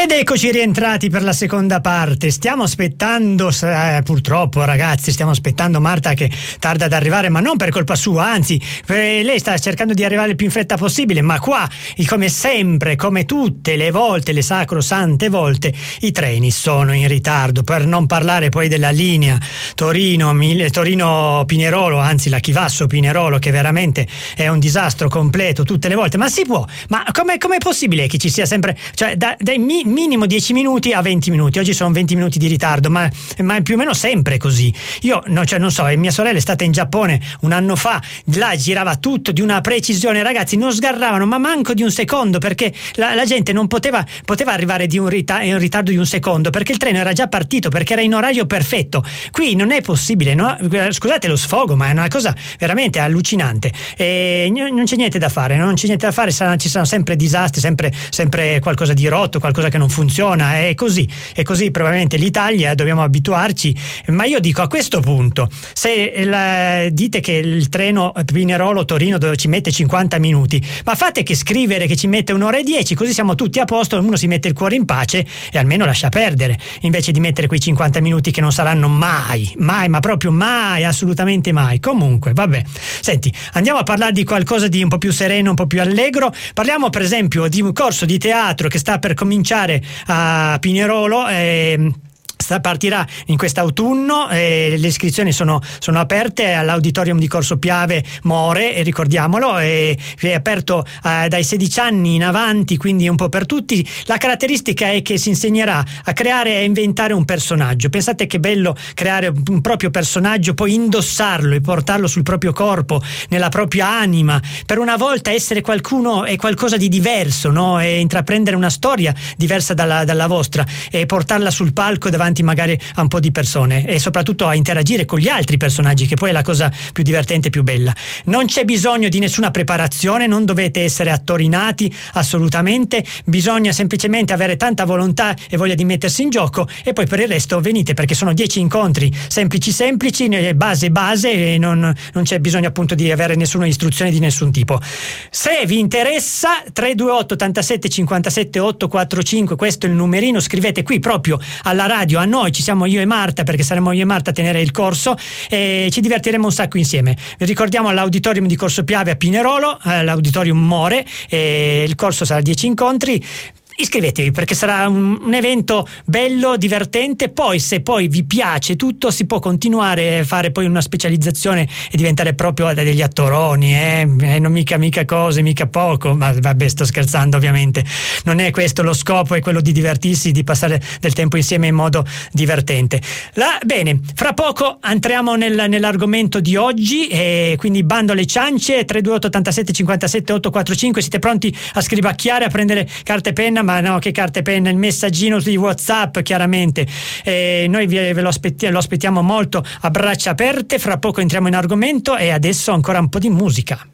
Ed eccoci rientrati per la seconda parte. Stiamo aspettando, purtroppo ragazzi, stiamo aspettando Marta che tarda ad arrivare, ma non per colpa sua, anzi lei sta cercando di arrivare il più in fretta possibile, ma qua, come sempre, come tutte le volte, le sacrosante volte, i treni sono in ritardo, per non parlare poi della linea Torino-Pinerolo, anzi la Chivasso-Pinerolo, che veramente è un disastro completo tutte le volte. Ma si può? Ma com'è possibile che ci sia sempre, cioè dai minimo 10 minuti a 20 minuti? Oggi sono 20 minuti di ritardo, ma è più o meno sempre così. Io non so, mia sorella è stata in Giappone un anno fa, là girava tutto di una precisione, ragazzi, non sgarravano ma manco di un secondo, perché la gente non poteva arrivare in ritardo di un secondo, perché il treno era già partito, perché era in orario perfetto. Qui non è possibile, no? Scusate lo sfogo, ma è una cosa veramente allucinante. Non c'è niente da fare, ci saranno sempre disastri, sempre qualcosa di rotto, qualcosa che non funziona, è così probabilmente l'Italia, dobbiamo abituarci. Ma io dico, a questo punto, se dite che il treno Pinerolo-Torino ci mette 50 minuti, ma fate che scrivere che ci mette 1 ora e 10, così siamo tutti a posto, uno si mette il cuore in pace e almeno lascia perdere, invece di mettere quei 50 minuti che non saranno mai, ma proprio mai, assolutamente mai. Comunque, vabbè. Senti, andiamo a parlare di qualcosa di un po' più sereno, un po' più allegro. Parliamo per esempio di un corso di teatro che sta per cominciare a Pinerolo. Partirà in quest'autunno, le iscrizioni sono aperte all'Auditorium di Corso Piave More, ricordiamolo, è aperto dai 16 anni in avanti, quindi un po' per tutti. La caratteristica è che si insegnerà a creare e inventare un personaggio. Pensate che bello creare un proprio personaggio, poi indossarlo e portarlo sul proprio corpo, nella propria anima, per una volta essere qualcuno e qualcosa di diverso, no? E intraprendere una storia diversa dalla vostra e portarla sul palco davanti magari a un po' di persone, e soprattutto a interagire con gli altri personaggi, che poi è la cosa più divertente e più bella. Non c'è bisogno di nessuna preparazione, non dovete essere attori nati, assolutamente, bisogna semplicemente avere tanta volontà e voglia di mettersi in gioco, e poi per il resto venite, perché sono 10 incontri semplici, base, e non c'è bisogno appunto di avere nessuna istruzione di nessun tipo. Se vi interessa, 328 87 57 845, questo è il numerino, scrivete qui proprio alla radio, a noi, ci siamo io e Marta, perché saremo io e Marta a tenere il corso e ci divertiremo un sacco insieme. Vi ricordiamo all'Auditorium di Corso Piave a Pinerolo, all'Auditorium More, e il corso sarà 10 incontri. Iscrivetevi, perché sarà un evento bello, divertente. Poi, se poi vi piace tutto, si può continuare a fare poi una specializzazione e diventare proprio degli attoroni, non mica cose, mica poco. Ma vabbè, sto scherzando, ovviamente. Non è questo lo scopo, è quello di divertirsi, di passare del tempo insieme in modo divertente. Bene, fra poco entriamo nell'argomento di oggi, e quindi bando alle ciance. 328 87 57 845, siete pronti a scribacchiare, a prendere carta e penna? Ma no, che carta e penna, il messaggino di WhatsApp, chiaramente. Noi lo aspettiamo molto a braccia aperte. Fra poco entriamo in argomento, e adesso ancora un po' di musica.